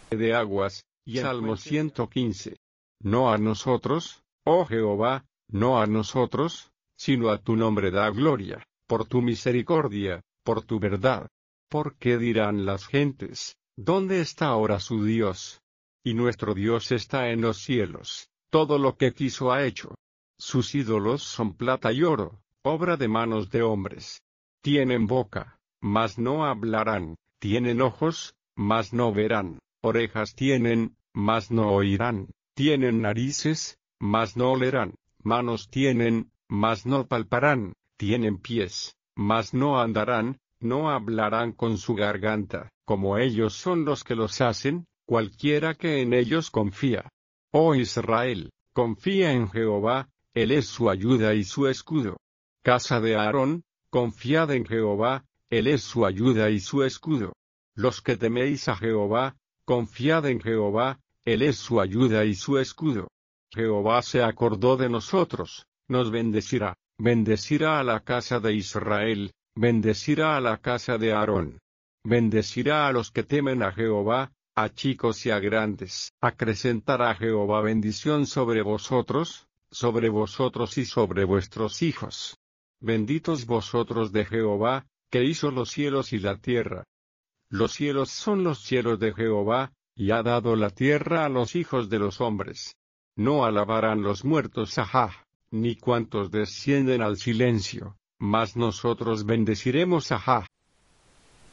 de aguas, y Salmo 115. No a nosotros, oh Jehová, no a nosotros, sino a tu nombre da gloria, por tu misericordia, por tu verdad. ¿Por qué dirán las gentes, dónde está ahora su Dios? Y nuestro Dios está en los cielos, todo lo que quiso ha hecho. Sus ídolos son plata y oro, obra de manos de hombres. Tienen boca, mas no hablarán, tienen ojos, mas no verán, orejas tienen, mas no oirán, tienen narices, mas no olerán, manos tienen, mas no palparán, tienen pies, mas no andarán, no hablarán con su garganta, como ellos son los que los hacen, cualquiera que en ellos confía. Oh Israel, confía en Jehová, Él es su ayuda y su escudo. Casa de Aarón, confiad en Jehová, Él es su ayuda y su escudo. Los que teméis a Jehová, confiad en Jehová, Él es su ayuda y su escudo. Jehová se acordó de nosotros, nos bendecirá, bendecirá a la casa de Israel, bendecirá a la casa de Aarón. Bendecirá a los que temen a Jehová, a chicos y a grandes. Acrecentará a Jehová bendición sobre vosotros y sobre vuestros hijos. Benditos vosotros de Jehová, que hizo los cielos y la tierra. Los cielos son los cielos de Jehová, y ha dado la tierra a los hijos de los hombres. No alabarán los muertos a Jah, ni cuantos descienden al silencio, mas nosotros bendeciremos a Jah.